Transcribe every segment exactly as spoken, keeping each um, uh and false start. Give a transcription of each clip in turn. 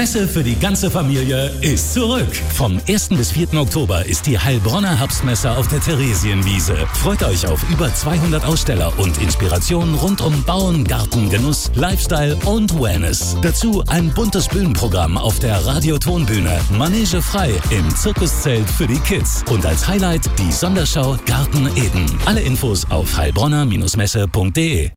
Messe für die ganze Familie ist zurück. Vom ersten bis vierten Oktober ist die Heilbronner Herbstmesse auf der Theresienwiese. Freut euch auf über zweihundert Aussteller und Inspirationen rund um Bauen, Garten, Genuss, Lifestyle und Wellness. Dazu ein buntes Bühnenprogramm auf der Radiotonbühne, Manege frei im Zirkuszelt für die Kids und als Highlight die Sonderschau Garten Eden. Alle Infos auf heilbronner Messe punkt de.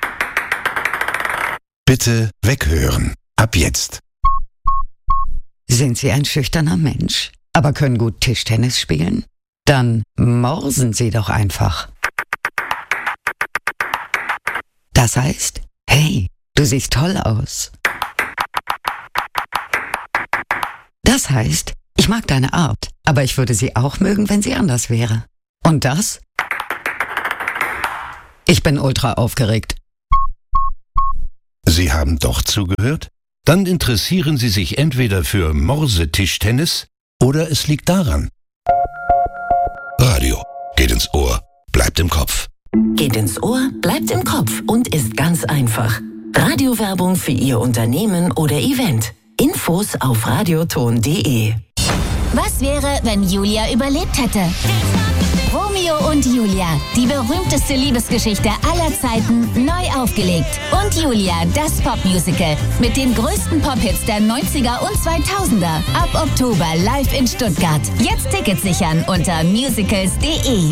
Bitte weghören. Ab jetzt. Sind Sie ein schüchterner Mensch, aber können gut Tischtennis spielen? Dann morsen Sie doch einfach. Das heißt, hey, du siehst toll aus. Das heißt, ich mag deine Art, aber ich würde sie auch mögen, wenn sie anders wäre. Und das? Ich bin ultra aufgeregt. Sie haben doch zugehört? Dann interessieren Sie sich entweder für Morsetischtennis oder es liegt daran. Radio geht ins Ohr, bleibt im Kopf. Geht ins Ohr, bleibt im Kopf und ist ganz einfach. Radiowerbung für Ihr Unternehmen oder Event. Infos auf radioton punkt de. Was wäre, wenn Julia überlebt hätte? Romeo und Julia, die berühmteste Liebesgeschichte aller Zeiten, neu aufgelegt. Und Julia, das Popmusical mit den größten Pop-Hits der neunziger und zweitausender. Ab Oktober live in Stuttgart. Jetzt Tickets sichern unter musicals punkt de.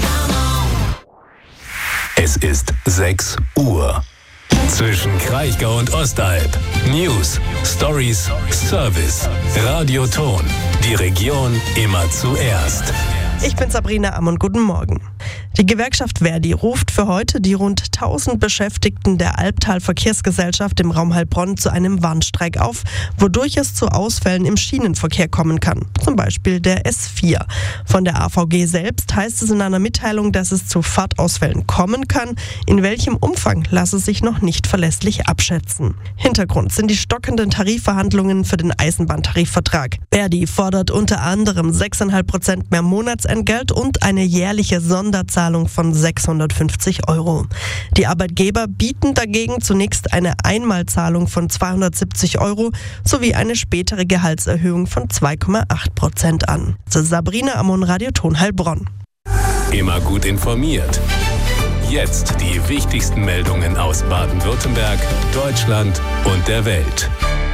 Es ist sechs Uhr. Zwischen Kraichgau und Ostalb. News, Stories, Service. Radioton. Die Region immer zuerst. Ich bin Sabrina Ammon, guten Morgen. Die Gewerkschaft Verdi ruft für heute die rund tausend Beschäftigten der Albtal-Verkehrsgesellschaft im Raum Heilbronn zu einem Warnstreik auf, wodurch es zu Ausfällen im Schienenverkehr kommen kann, zum Beispiel der S vier. Von der A V G selbst heißt es in einer Mitteilung, dass es zu Fahrtausfällen kommen kann. In welchem Umfang lasse sich noch nicht verlässlich abschätzen. Hintergrund sind die stockenden Tarifverhandlungen für den Eisenbahntarifvertrag. Verdi fordert unter anderem sechs Komma fünf Prozent mehr Monatsentgelt und eine jährliche Sonderzahlung von sechshundertfünfzig Euro. Die Arbeitgeber bieten dagegen zunächst eine Einmalzahlung von zweihundertsiebzig Euro sowie eine spätere Gehaltserhöhung von zwei Komma acht Prozent an. Sabrina Ammon, Radioton Heilbronn. Immer gut informiert. Jetzt die wichtigsten Meldungen aus Baden-Württemberg, Deutschland und der Welt.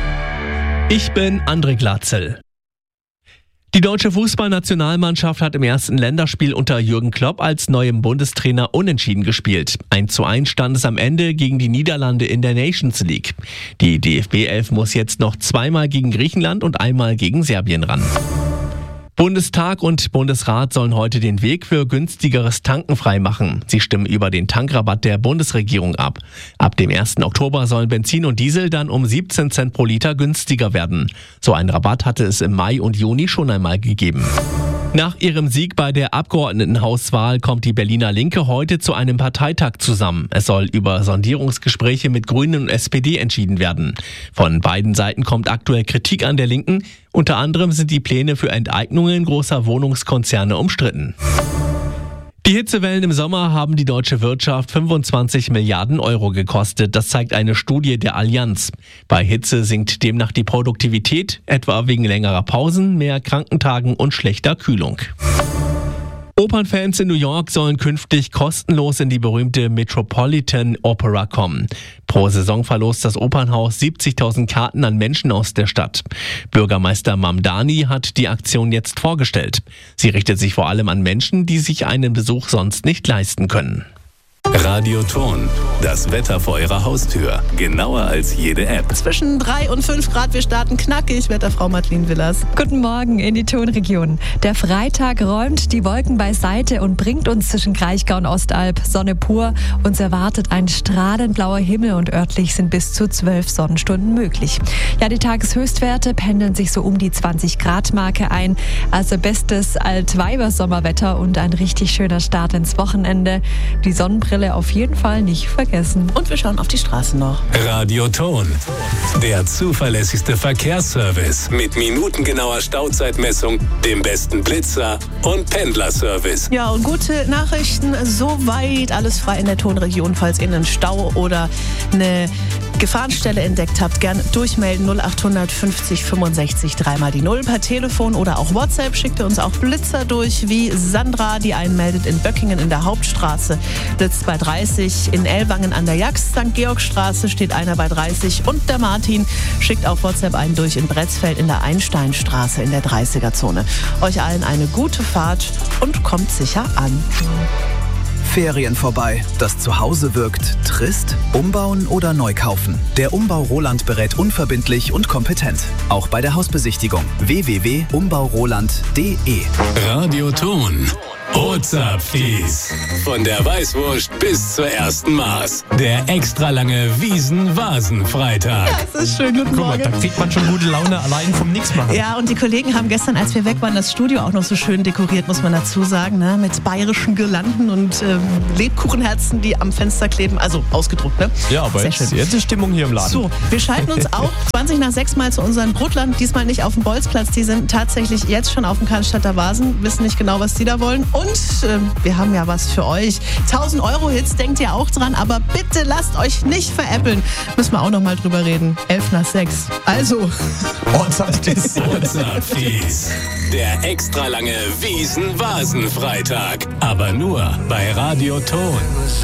Ich bin André Glatzel. Die deutsche Fußballnationalmannschaft hat im ersten Länderspiel unter Jürgen Klopp als neuem Bundestrainer unentschieden gespielt. eins zu eins stand es am Ende gegen die Niederlande in der Nations League. Die D F B elf muss jetzt noch zweimal gegen Griechenland und einmal gegen Serbien ran. Bundestag und Bundesrat sollen heute den Weg für günstigeres Tanken freimachen. Sie stimmen über den Tankrabatt der Bundesregierung ab. Ab dem ersten Oktober sollen Benzin und Diesel dann um siebzehn Cent pro Liter günstiger werden. So einen Rabatt hatte es im Mai und Juni schon einmal gegeben. Nach ihrem Sieg bei der Abgeordnetenhauswahl kommt die Berliner Linke heute zu einem Parteitag zusammen. Es soll über Sondierungsgespräche mit Grünen und S P D entschieden werden. Von beiden Seiten kommt aktuell Kritik an der Linken. Unter anderem sind die Pläne für Enteignungen großer Wohnungskonzerne umstritten. Die Hitzewellen im Sommer haben die deutsche Wirtschaft fünfundzwanzig Milliarden Euro gekostet. Das zeigt eine Studie der Allianz. Bei Hitze sinkt demnach die Produktivität, etwa wegen längerer Pausen, mehr Krankentagen und schlechter Kühlung. Opernfans in New York sollen künftig kostenlos in die berühmte Metropolitan Opera kommen. Pro Saison verlost das Opernhaus siebzigtausend Karten an Menschen aus der Stadt. Bürgermeister Mamdani hat die Aktion jetzt vorgestellt. Sie richtet sich vor allem an Menschen, die sich einen Besuch sonst nicht leisten können. Radioton, das Wetter vor Ihrer Haustür. Genauer als jede App. Zwischen drei und fünf Grad, wir starten knackig. Wetterfrau Madeleine Willers. Guten Morgen in die Tonregion. Der Freitag räumt die Wolken beiseite und bringt uns zwischen Kraichgau und Ostalb Sonne pur. Uns erwartet ein strahlend blauer Himmel und örtlich sind bis zu zwölf Sonnenstunden möglich. Ja, die Tageshöchstwerte pendeln sich so um die zwanzig Grad Marke ein. Also bestes Altweiber-Sommerwetter und ein richtig schöner Start ins Wochenende. Die Sonnenbrille auf jeden Fall nicht vergessen. Und wir schauen auf die Straßen noch. Radioton, der zuverlässigste Verkehrsservice mit minutengenauer Stauzeitmessung, dem besten Blitzer und Pendlerservice. Ja, und gute Nachrichten, soweit alles frei in der Tonregion, falls ihr einen Stau oder eine Gefahrenstelle entdeckt habt, gern durchmelden null acht fünfzig fünfundsechzig dreimal die Null per Telefon oder auch WhatsApp. Schickt ihr uns auch Blitzer durch, wie Sandra, die einen meldet in Böckingen in der Hauptstraße, blitzt bei dreißig, in Ellwangen an der Jax, Sankt Georgstraße steht einer bei dreißig und der Martin schickt auch WhatsApp einen durch in Bretzfeld in der Einsteinstraße in der dreißiger-Zone. Euch allen eine gute Fahrt und kommt sicher an. Ferien vorbei. Das Zuhause wirkt trist? Umbauen oder neu kaufen? Der Umbau Roland berät unverbindlich und kompetent. Auch bei der Hausbesichtigung. w w w punkt umbau roland punkt d e. Radioton. Ozapfis. Von der Weißwurst bis zur ersten Maß. Der extra lange Wiesen-Vasen-Freitag. Ja, das ist schön. Guten Guck mal, Morgen. da kriegt man schon gute Laune allein vom Nix machen. Ja, und die Kollegen haben gestern, als wir weg waren, das Studio auch noch so schön dekoriert, muss man dazu sagen, ne? Mit bayerischen Girlanden und äh, Lebkuchenherzen, die am Fenster kleben. Also ausgedruckt, ne? Ja, aber Sehr jetzt, schön. jetzt ist Stimmung hier im Laden. So, wir schalten uns auch zwanzig nach sechs Mal zu unseren Brotland. Diesmal nicht auf dem Bolzplatz. Die sind tatsächlich jetzt schon auf dem Cannstatter Vasen. Wissen nicht genau, was die da wollen. Und äh, wir haben ja was für euch. tausend Euro Hits, denkt ihr auch dran. Aber bitte lasst euch nicht veräppeln. Müssen wir auch noch mal drüber reden. elf nach sechs. Also. Ozapfis. Der extra lange Wiesen-Vasen-Freitag. Aber nur bei Radioton.